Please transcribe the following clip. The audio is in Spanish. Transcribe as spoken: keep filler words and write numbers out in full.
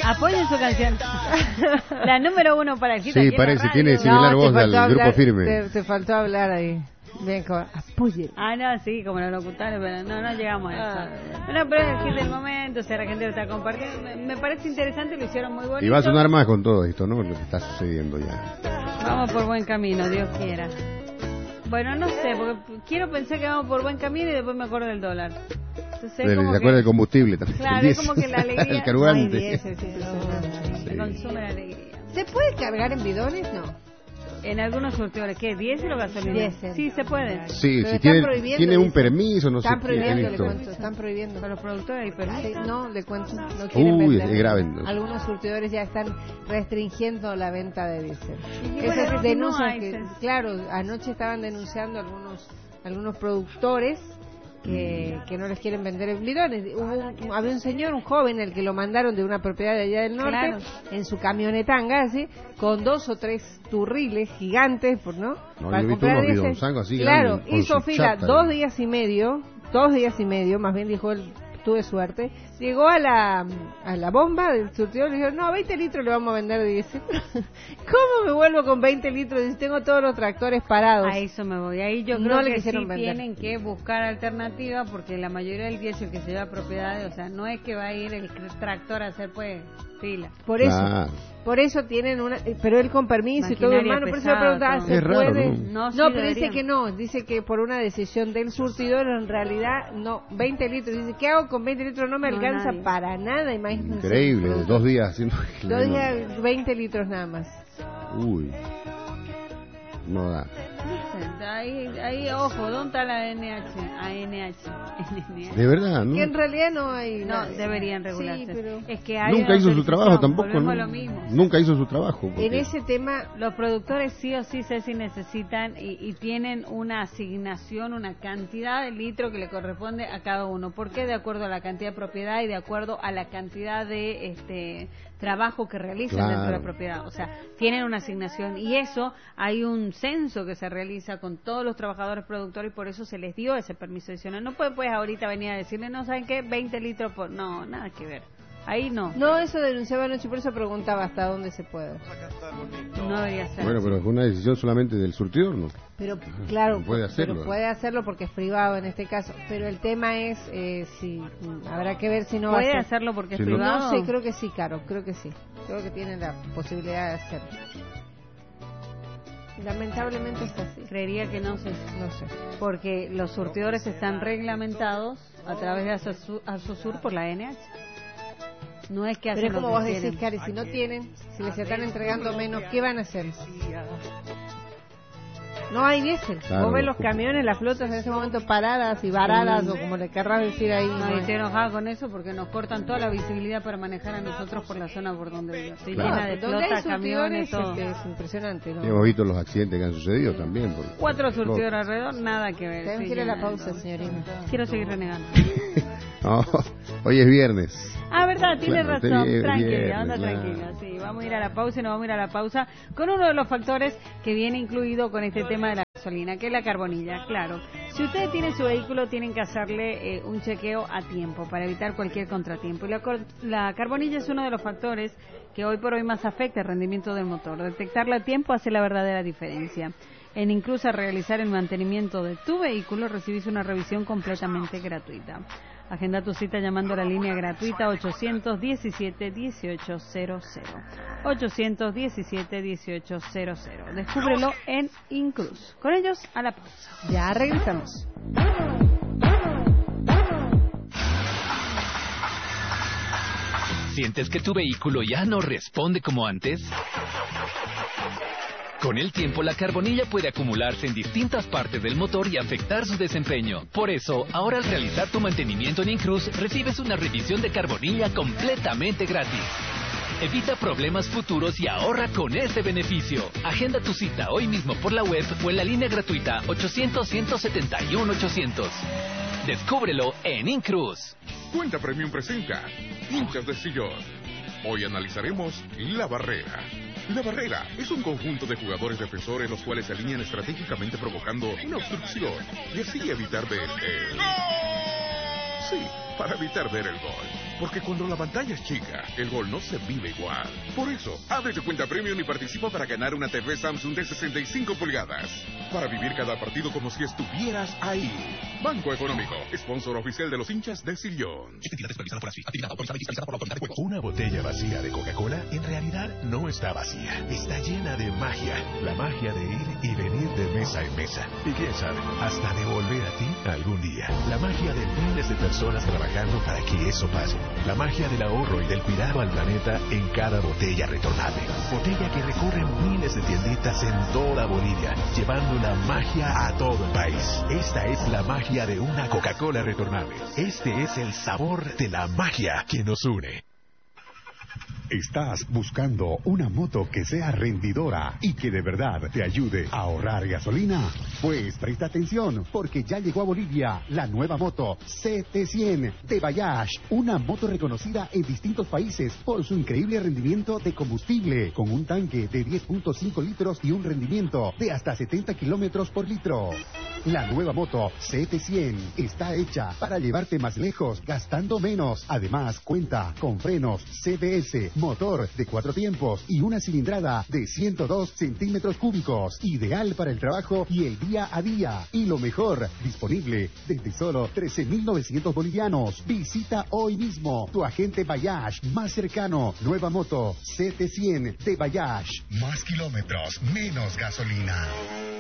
Apoyen su canción. La número uno para el hit. Sí, parece, tiene similar no, voz al hablar, grupo Firme. Te, te faltó hablar ahí. Bien, como, apoyen. Ah, no, sí, como los locutores, pero no, no llegamos a eso. Ah. No, pero es el hit del momento, o sea, la gente lo está compartiendo. Me, me parece interesante, lo hicieron muy bonito. Y va a sonar más con todo esto, ¿no? Lo que está sucediendo ya. Vamos por buen camino, Dios quiera. Bueno, no sé, porque quiero pensar que vamos por buen camino y después me acuerdo del dólar. Entonces, Pero como se acuerda que... del combustible también. Claro, es como que la alegría... el carburante. Ay, diésel, sí, sí, sí. Consume la alegría. ¿Se puede cargar en bidones? No. En algunos surtidores, ¿qué? ¿diésel o gasolina? Diésel. Sí, se puede. Sí, si tiene, tiene un permiso, no sé están qué. Prohibiendo, le cuento, están prohibiendo. Para los productores hay permiso. Sí, no, le cuento, no quieren Uy, vender. es grave. No. Algunos surtidores ya están restringiendo la venta de diésel. Bueno, Esas si denuncias no que, hay, claro, anoche estaban denunciando algunos algunos productores que, que no les quieren vender en bidones. Hubo un, había un señor, un joven, el que lo mandaron de una propiedad de allá del norte, claro, en su camionetanga, así, con dos o tres turriles gigantes, por no, no para yo he visto comprar unos diésel. bidonzangos así Claro, grandes, con hizo su fila chata, dos ¿no? días y medio, dos días y medio, más bien dijo él, tuve suerte, llegó a la a la bomba del surtidor y le dijo, no, veinte litros le vamos a vender de diésel. ¿Cómo me vuelvo con veinte litros si tengo todos los tractores parados? a eso me voy. Ahí yo No creo le que sí quisieron vender. tienen que buscar alternativas porque la mayoría del diésel que se lleva a propiedades, o sea, no es que va a ir el tractor a hacer pues fila. Por eso, Claro. por eso tienen una, pero él con permiso y todo, Maquinaria hermano, por eso le pesada, preguntaba, todo. ¿se Es raro, puede? ¿no? No, sí No, pero deberían. dice que no, dice que por una decisión del surtidor, en realidad, no, veinte litros, dice, ¿qué hago con veinte litros? No me No, alcanza nadie. para nada, imagínense. Increíble, dos días haciendo... Dos días, veinte litros nada más. Uy. No da. Ahí, ahí, ojo, ¿dónde está la N H? A N H. De verdad, ¿no? Que en realidad no hay... No, nada. deberían regularse. Sí, pero... Es que hay Nunca hizo su autorización, trabajo tampoco, volvemos ¿no? a lo mismo. Nunca hizo su trabajo. porque- En ese tema, Los productores sí o sí, Ceci, necesitan y, y tienen una asignación, una cantidad de litro que le corresponde a cada uno. ¿Por qué? De acuerdo a la cantidad de propiedad y de acuerdo a la cantidad de este trabajo que realizan Claro. dentro de la propiedad. O sea, tienen una asignación y eso hay un censo que se realiza con todos los trabajadores productores y por eso se les dio ese permiso adicional. No puede pues ahorita venir a decirle, no, ¿saben qué? veinte litros por... No, nada que ver. Ahí no. no, eso denunciaba anoche, por eso preguntaba hasta dónde se puede. No debería ser. Bueno, pero fue una decisión solamente del surtidor, ¿no? Pero claro, Puede hacerlo. pero puede hacerlo porque es privado en este caso. Pero el tema es eh, si mm, habrá que ver si no va a ¿Puede ser. hacerlo porque es Sí, lo- privado? No sé, creo que sí, Caro, creo que sí. Creo que tienen la posibilidad de hacerlo. Lamentablemente es así. Creería que no sé. No sé. Porque los surtidores están reglamentados a través de Asosu- Asosur por la N H. No es que Pero hacen es como lo vos que decís, quieren. Cari, si no tienen, si les están entregando menos, ¿qué van a hacer? No hay diésel. Claro, Vos ves los ocupa. camiones, las flotas en ese momento paradas y varadas, Sí. o como le querrás decir ahí. No, no y hay. estoy enojada con eso porque nos cortan toda la visibilidad para manejar a nosotros por la zona por donde vivo. Estoy Claro. llena de Donde hay flota, camiones, surtidores, todo. este, es impresionante, ¿no? Y hemos visto los accidentes que han sucedido también. porque- Cuatro surtidores alrededor, nada que ver. Tenemos Estoy que ir a la llena de pausa, todo. señorina. Quiero seguir renegando. No, hoy es viernes. Ah, verdad, tiene Claro, razón. este Tranquila, viernes, anda claro. tranquila. Sí, vamos a ir a la pausa y nos vamos a ir a la pausa con uno de los factores que viene incluido con este tema de la gasolina, que es la carbonilla. Claro, si ustedes tienen su vehículo, tienen que hacerle eh, un chequeo a tiempo para evitar cualquier contratiempo. Y la, cor- la carbonilla es uno de los factores que hoy por hoy más afecta el rendimiento del motor. Detectarla a tiempo hace la verdadera diferencia. En incluso realizar el mantenimiento de tu vehículo recibís una revisión completamente gratuita. Agenda tu cita llamando a la línea gratuita ochocientos diecisiete, dieciocho cero cero. ochocientos diecisiete, dieciocho cero cero. Descúbrelo en Incruz. Con ellos, a la pausa. Ya regresamos. ¿Sientes que tu vehículo ya no responde como antes? Con el tiempo, la carbonilla puede acumularse en distintas partes del motor y afectar su desempeño. Por eso, ahora al realizar tu mantenimiento en Incruz, recibes una revisión de carbonilla completamente gratis. Evita problemas futuros y ahorra con este beneficio. Agenda tu cita hoy mismo por la web o en la línea gratuita ochocientos, ciento setenta y uno, ochocientos. Descúbrelo en Incruz. Cuenta Premium presenta Hinchas de Sillón. Hoy analizaremos La Barrera. La Barrera es un conjunto de jugadores defensores los cuales se alinean estratégicamente provocando una obstrucción y así evitar ver el Sí, para evitar ver el gol. Porque cuando la pantalla es chica, el gol no se vive igual. Por eso, abre tu cuenta Premium y participa para ganar una T V Samsung de sesenta y cinco pulgadas. Para vivir cada partido como si estuvieras ahí. Banco Económico, sponsor oficial de los hinchas de Sillón. Una botella vacía de Coca-Cola en realidad no está vacía. Está llena de magia. La magia de ir y venir de mesa en mesa. Y quién sabe, hasta de volver a ti algún día. La magia de miles de personas trabajando para que eso pase. La magia del ahorro y del cuidado al planeta en cada botella retornable. Botella que recorre miles de tienditas en toda Bolivia, llevando la magia a todo el país. Esta es la magia de una Coca-Cola retornable. Este es el sabor de la magia que nos une. ¿Estás buscando una moto que sea rendidora y que de verdad te ayude a ahorrar gasolina? Pues presta atención, porque ya llegó a Bolivia la nueva moto C T cien de Bayash, una moto reconocida en distintos países por su increíble rendimiento de combustible, con un tanque de diez punto cinco litros y un rendimiento de hasta setenta kilómetros por litro. La nueva moto C T cien está hecha para llevarte más lejos, gastando menos. Además, cuenta con frenos C B S, motor de cuatro tiempos y una cilindrada de ciento dos centímetros cúbicos, ideal para el trabajo y el día a día. Y lo mejor, disponible desde solo trece mil novecientos bolivianos. Visita hoy mismo tu agente Bayash más cercano. Nueva moto C T cien de Bayash. Más kilómetros, menos gasolina.